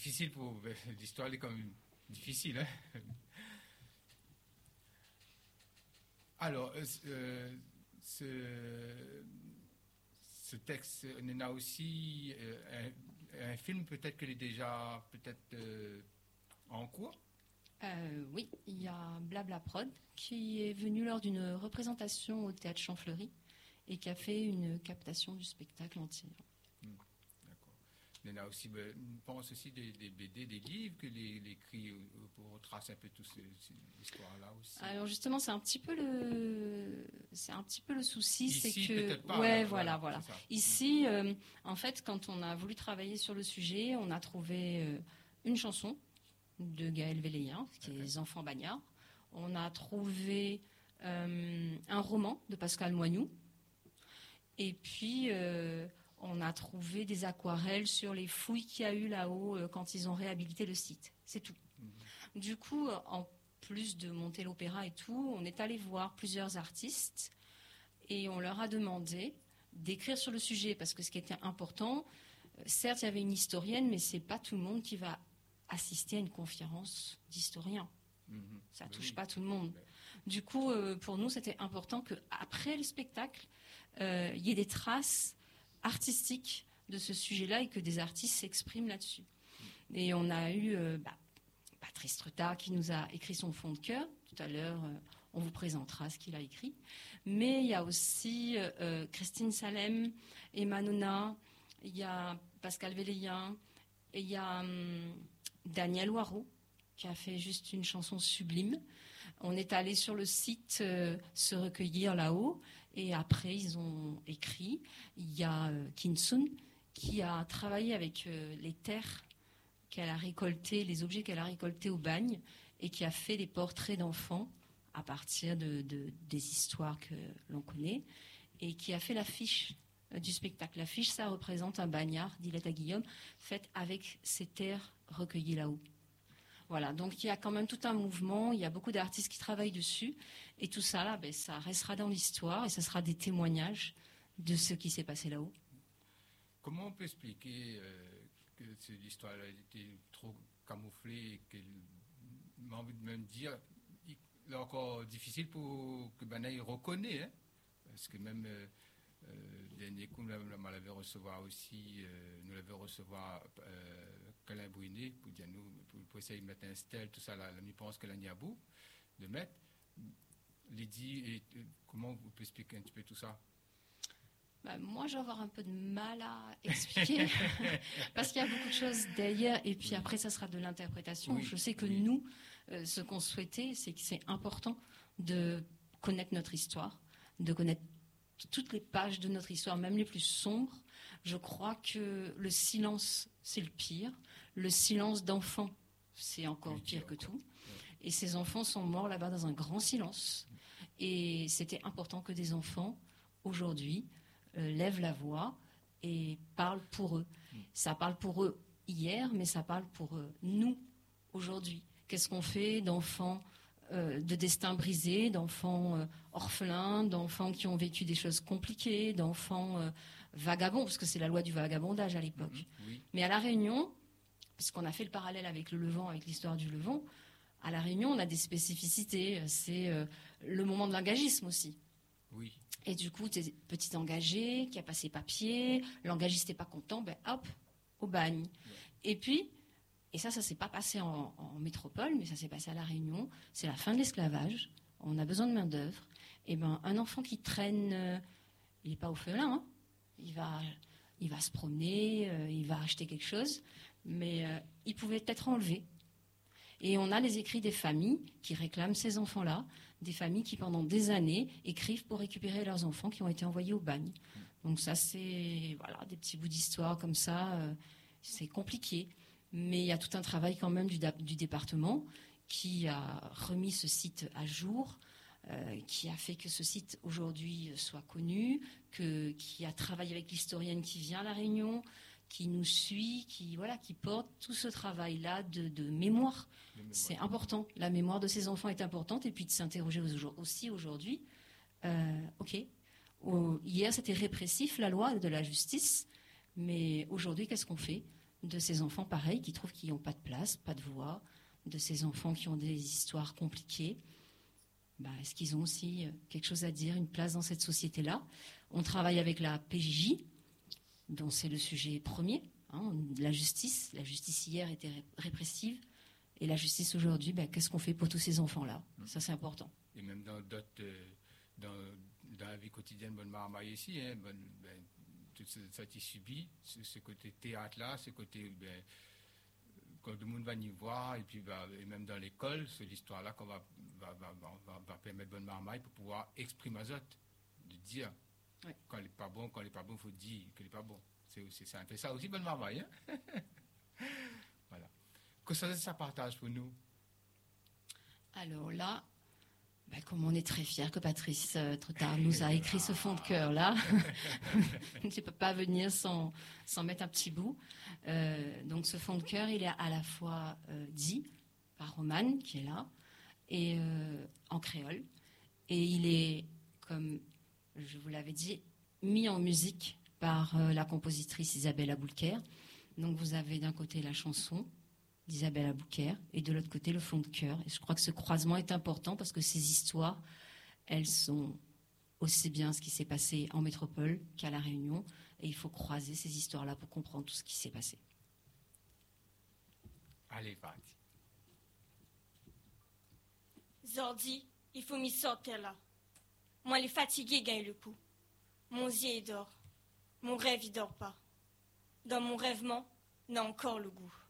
difficile pour... L'histoire est quand même difficile. Hein. Alors, ce texte, on a aussi un film peut-être qu'il est déjà en cours. Oui, il y a Blabla Prod qui est venu lors d'une représentation au Théâtre Champfleury et qui a fait une captation du spectacle entier. D'accord. Il y en a aussi, je pense aussi des BD, des livres que les écrits pour retracer un peu toute cette histoire-là aussi. Alors justement, c'est un petit peu le souci, Ici, c'est que peut-être pas, ouais, là, voilà. c'est ça. Ici, en fait, quand on a voulu travailler sur le sujet, on a trouvé une chanson de Gaël Véléien, qui est Les Enfants Bagnards. On a trouvé un roman de Pascal Moignoux. Et puis, on a trouvé des aquarelles sur les fouilles qu'il y a eu là-haut quand ils ont réhabilité le site. C'est tout. Du coup, en plus de monter l'opéra et tout, on est allé voir plusieurs artistes et on leur a demandé d'écrire sur le sujet parce que ce qui était important, certes, il y avait une historienne, mais c'est pas tout le monde qui va assister à une conférence d'historiens. Ça touche pas tout le monde. Du coup, pour nous, c'était important qu'après le spectacle, il y ait des traces artistiques de ce sujet-là et que des artistes s'expriment là-dessus. Et on a eu Patrice Trutard qui nous a écrit son fond de cœur. Tout à l'heure, on vous présentera ce qu'il a écrit. Mais il y a aussi Christine Salem, Emma Nona, il y a Pascal Véléien, et il y a Daniel Waro qui a fait juste une chanson sublime. On est allé sur le site se recueillir là-haut et après ils ont écrit. Il y a Kinsun qui a travaillé avec les terres qu'elle a récoltées, les objets qu'elle a récoltés au bagne et qui a fait des portraits d'enfants à partir des histoires que l'on connaît et qui a fait l'affiche du spectacle. L'affiche, ça représente un bagnard d'Ilette à Guillaume fait avec ces terres recueillies là-haut. Voilà, donc il y a quand même tout un mouvement, il y a beaucoup d'artistes qui travaillent dessus, et tout ça, là, ça restera dans l'histoire, et ça sera des témoignages de ce qui s'est passé là-haut. Comment on peut expliquer que l'histoire a été trop camouflée et qu'elle m'a envie de même dire, il est encore difficile pour que Banaï reconnaisse, hein, parce que même dernier coup, nous l'avons recevoir aussi, nous l'avons recevoir Colin Brunet pour dire nous pour essayer de mettre un stèle, tout ça, là, je pense que là n'y a bout de mettre. Lydie, comment vous pouvez expliquer un petit peu tout ça? Moi, je vais avoir un peu de mal à expliquer parce qu'il y a beaucoup de choses derrière et puis après, ça sera de l'interprétation. Oui, je sais que nous, ce qu'on souhaitait, c'est que c'est important de connaître notre histoire, de connaître toutes les pages de notre histoire, même les plus sombres. Je crois que le silence, c'est le pire. Le silence d'enfants, c'est encore pire que tout. Et ces enfants sont morts là-bas dans un grand silence. Et c'était important que des enfants, aujourd'hui, lèvent la voix et parlent pour eux. Ça parle pour eux hier, mais ça parle pour nous, aujourd'hui. Qu'est-ce qu'on fait d'enfants de destin brisé, d'enfants orphelins, d'enfants qui ont vécu des choses compliquées, d'enfants vagabonds, parce que c'est la loi du vagabondage à l'époque. Mais à La Réunion, puisqu'on a fait le parallèle avec le Levant, avec l'histoire du Levant, à La Réunion, on a des spécificités. C'est le moment de l'engagisme aussi. Oui. Et du coup, tu es petit engagé, qui a passé papier, l'engagiste n'est pas content, hop, au bagne. Ouais. Et puis, et ça s'est pas passé en métropole, mais ça s'est passé à La Réunion, c'est la fin de l'esclavage, on a besoin de main d'œuvre. Et un enfant qui traîne, il n'est pas orphelin, hein, il va se promener, il va acheter quelque chose, mais il pouvait être enlevé. Et on a les écrits des familles qui réclament ces enfants-là, des familles qui pendant des années écrivent pour récupérer leurs enfants qui ont été envoyés au bagne. Donc ça, c'est des petits bouts d'histoire comme ça, c'est compliqué. Mais il y a tout un travail quand même du département qui a remis ce site à jour, qui a fait que ce site aujourd'hui soit connu, qui a travaillé avec l'historienne qui vient à La Réunion, qui nous suit, qui porte tout ce travail-là de mémoire. C'est important. La mémoire de ces enfants est importante. Et puis de s'interroger aussi aujourd'hui. Hier, c'était répressif, la loi de la justice. Mais aujourd'hui, qu'est-ce qu'on fait ? de ces enfants, pareil, qui trouvent qu'ils n'ont pas de place, pas de voix, de ces enfants qui ont des histoires compliquées. Est-ce qu'ils ont aussi quelque chose à dire, une place dans cette société-là? On travaille avec la PJJ, dont c'est le sujet premier, la justice. La justice hier était répressive, et la justice aujourd'hui, qu'est-ce qu'on fait pour tous ces enfants-là? Ça, c'est important. Et même dans la vie quotidienne, bonne marmaille ici, tout ça qui subit, ce côté théâtre-là, ce côté, quand le monde va y voir, et puis et même dans l'école, c'est l'histoire-là qu'on va permettre bonne marmaille pour pouvoir exprimer aux autres, de dire quand il n'est pas bon, il faut dire qu'il n'est pas bon. C'est un peu ça aussi, bonne marmaille. Voilà. Que ça partage pour nous? Alors là, comme on est très fiers que Patrice Treutard nous a écrit ce fond de cœur-là, je ne peux pas venir sans mettre un petit bout. Donc ce fond de cœur, il est à la fois dit par Romane, qui est là, et en créole. Et il est, comme je vous l'avais dit, mis en musique par la compositrice Isabelle Aboulker. Donc vous avez d'un côté la chanson d'Isabelle Aboulker et de l'autre côté le fond de cœur. Et je crois que ce croisement est important parce que ces histoires, elles sont aussi bien ce qui s'est passé en métropole qu'à La Réunion. Et il faut croiser ces histoires-là pour comprendre tout ce qui s'est passé. Allez, parti. Zordi, il faut m'y sortir là. Moi, les fatigués gagnent le coup. Mon yeux, il dort. Mon rêve, il dort pas. Dans mon rêvement, n'a encore le goût.